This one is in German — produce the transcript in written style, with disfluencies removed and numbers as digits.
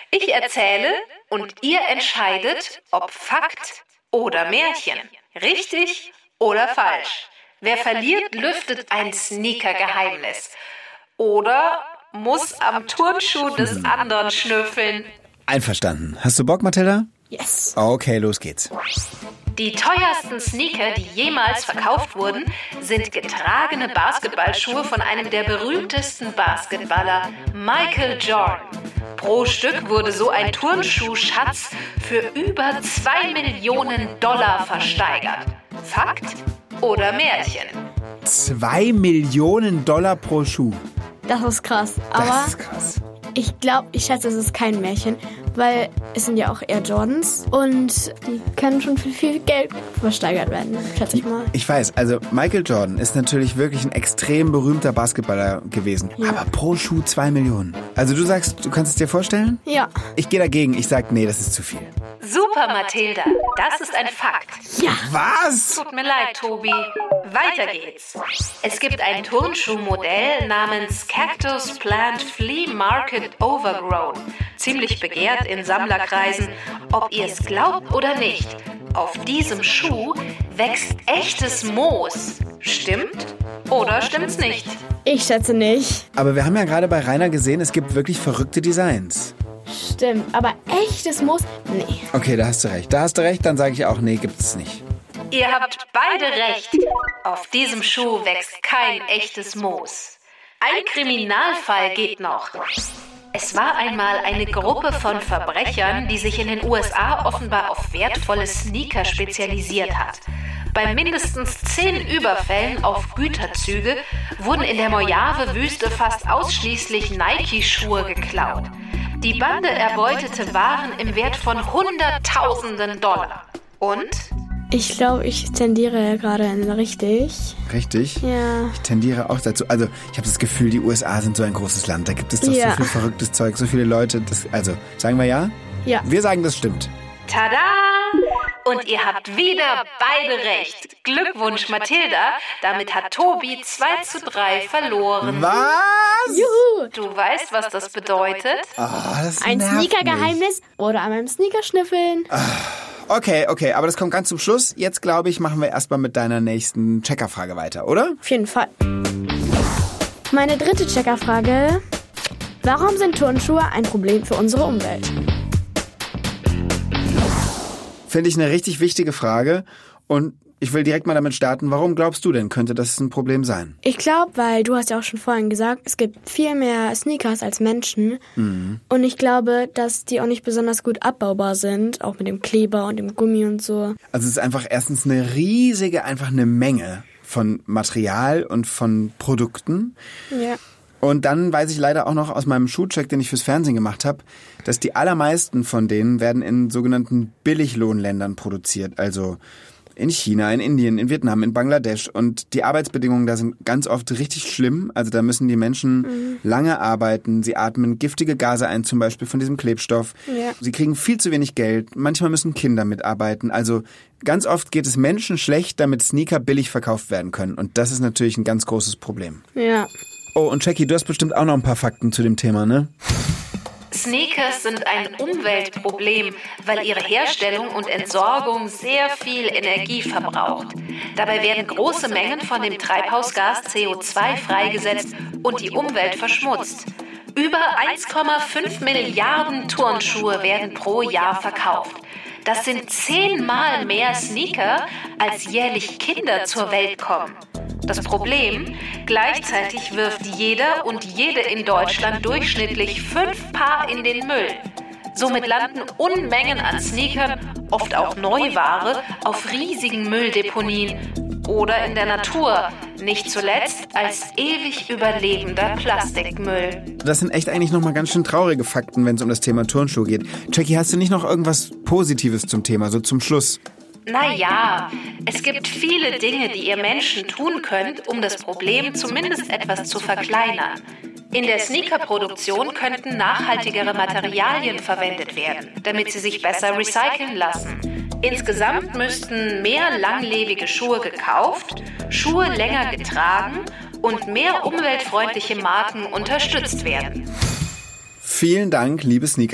Ich erzähle und ihr entscheidet, ob Fakt oder Märchen, richtig oder falsch. Wer verliert, lüftet ein Sneaker-Geheimnis oder muss am Turnschuh des anderen schnüffeln. Einverstanden. Hast du Bock, Mathilda? Yes. Okay, los geht's. Die teuersten Sneaker, die jemals verkauft wurden, sind getragene Basketballschuhe von einem der berühmtesten Basketballer, Michael Jordan. Pro Stück wurde so ein Turnschuhschatz für über 2 Millionen $2 versteigert. Fakt oder Märchen? 2 Millionen $ pro Schuh. Das ist krass. Aber Das ist krass. ich schätze, es ist kein Märchen, weil es sind ja auch Air Jordans und die können schon für viel Geld versteigert werden, schätze ich mal. Ich weiß, also Michael Jordan ist natürlich wirklich ein extrem berühmter Basketballer gewesen. Ja. Aber pro Schuh 2 Millionen. Also du sagst, du kannst es dir vorstellen? Ja. Ich gehe dagegen. Ich sag, nee, das ist zu viel. Super, Mathilda. Das ist ein Fakt. Ja. Was? Tut mir leid, Tobi. Weiter geht's. Es gibt ein Turnschuhmodell namens Cactus Plant Flea Market Overgrown. Ziemlich begehrt in Sammlerkreisen. Ob ihr es glaubt oder nicht, auf diesem Schuh wächst echtes Moos. Stimmt oder stimmt's nicht? Ich schätze nicht. Aber wir haben ja gerade bei Rainer gesehen, es gibt wirklich verrückte Designs. Stimmt, aber echtes Moos? Nee. Okay, da hast du recht. Da hast du recht, dann sage ich auch, nee, gibt es nicht. Ihr habt beide recht. Auf diesem Schuh wächst kein echtes Moos. Ein Kriminalfall geht noch. Es war einmal eine Gruppe von Verbrechern, die sich in den USA offenbar auf wertvolle Sneaker spezialisiert hat. Bei mindestens 10 Überfällen auf Güterzüge wurden in der Mojave-Wüste fast ausschließlich Nike-Schuhe geklaut. Die Bande erbeutete Waren im Wert von Hunderttausenden $. Und? Ich glaube, ich tendiere gerade in richtig. Richtig? Ja. Ich tendiere auch dazu. Also, ich habe das Gefühl, die USA sind so ein großes Land. Da gibt es doch so viel verrücktes Zeug, so viele Leute. Also, sagen wir ja? Ja. Wir sagen, das stimmt. Tada! Und ihr habt wieder beide recht. Glückwunsch, Mathilda. Damit hat Tobi 2:3 verloren. Was? Juhu. Du weißt, was das bedeutet? Das Ein nervt mich. Sneaker-Geheimnis oder an meinem Sneaker schnüffeln. Okay, aber das kommt ganz zum Schluss. Jetzt, glaube ich, machen wir erstmal mit deiner nächsten Checkerfrage weiter, oder? Auf jeden Fall. Meine dritte Checkerfrage. Warum sind Turnschuhe ein Problem für unsere Umwelt? Finde ich eine richtig wichtige Frage. Und ich will direkt mal damit starten. Warum glaubst du denn, könnte das ein Problem sein? Ich glaube, weil du hast ja auch schon vorhin gesagt, es gibt viel mehr Sneakers als Menschen. Mhm. Und ich glaube, dass die auch nicht besonders gut abbaubar sind, auch mit dem Kleber und dem Gummi und so. Also es ist einfach erstens eine Menge von Material und von Produkten. Ja. Und dann weiß ich leider auch noch aus meinem Schuhcheck, den ich fürs Fernsehen gemacht habe, dass die allermeisten von denen werden in sogenannten Billiglohnländern produziert. Also in China, in Indien, in Vietnam, in Bangladesch. Und die Arbeitsbedingungen da sind ganz oft richtig schlimm. Also da müssen die Menschen lange arbeiten. Sie atmen giftige Gase ein, zum Beispiel von diesem Klebstoff. Ja. Sie kriegen viel zu wenig Geld. Manchmal müssen Kinder mitarbeiten. Also ganz oft geht es Menschen schlecht, damit Sneaker billig verkauft werden können. Und das ist natürlich ein ganz großes Problem. Ja. Oh, und Jackie, du hast bestimmt auch noch ein paar Fakten zu dem Thema, ne? Sneakers sind ein Umweltproblem, weil ihre Herstellung und Entsorgung sehr viel Energie verbraucht. Dabei werden große Mengen von dem Treibhausgas CO2 freigesetzt und die Umwelt verschmutzt. Über 1,5 Milliarden Turnschuhe werden pro Jahr verkauft. Das sind 10-mal mehr Sneaker, als jährlich Kinder zur Welt kommen. Das Problem, gleichzeitig wirft jeder und jede in Deutschland durchschnittlich 5 Paar in den Müll. Somit landen Unmengen an Sneakern, oft auch Neuware, auf riesigen Mülldeponien oder in der Natur, nicht zuletzt als ewig überlebender Plastikmüll. Das sind echt eigentlich nochmal ganz schön traurige Fakten, wenn es um das Thema Turnschuhe geht. Jackie, hast du nicht noch irgendwas Positives zum Thema, so zum Schluss? Naja, es gibt viele Dinge, die ihr Menschen tun könnt, um das Problem zumindest etwas zu verkleinern. In der Sneakerproduktion könnten nachhaltigere Materialien verwendet werden, damit sie sich besser recyceln lassen. Insgesamt müssten mehr langlebige Schuhe gekauft, Schuhe länger getragen und mehr umweltfreundliche Marken unterstützt werden. Vielen Dank, liebe Sneaker.